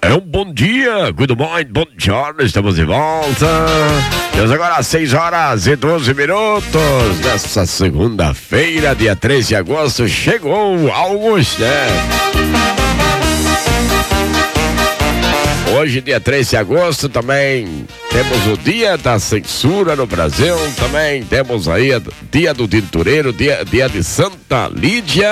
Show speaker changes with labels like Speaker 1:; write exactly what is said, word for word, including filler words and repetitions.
Speaker 1: É um bom dia, good morning, bom giorno, estamos de volta. Temos agora seis horas e doze minutos nessa segunda-feira, dia treze de agosto. Chegou Augusto, né? Hoje, dia treze de agosto, também temos o dia da censura no Brasil. Também temos aí o dia do tintureiro, dia, dia de Santa Lídia.